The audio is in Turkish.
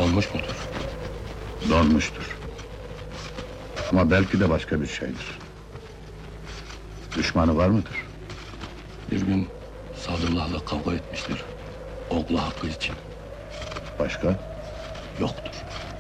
donmuş mudur? Donmuştur. Ama belki de başka bir şeydir. Düşmanı var mıdır? Bir gün Sadullah'la kavga etmiştir. Oğlu hakkı için. Başka? Yoktur.